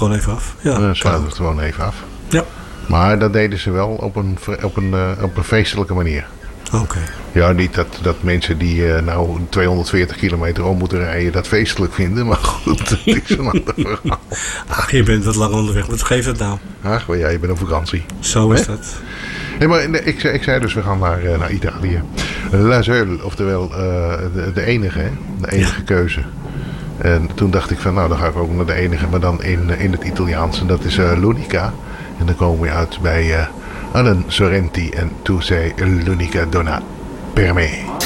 gewoon even af. Ja, Dan sluiten we het gewoon even af. Ja. Maar dat deden ze wel op een feestelijke manier. Oké. Ja, niet dat mensen die 240 kilometer om moeten rijden dat feestelijk vinden. Maar goed, dat is een ander verhaal. Ach, je bent wat lang onderweg. Wat geeft het nou? Ach, maar ja, je bent op vakantie. Zo is dat. Nee, maar ik zei dus, we gaan naar Italië. La Seule, oftewel de enige, hè? De enige keuze. En toen dacht ik van, dan ga ik ook naar de enige, maar dan in het Italiaans. En dat is l'unica. En dan komen we uit bij Alain Sorrenti en Tu sei l'unica donna per me.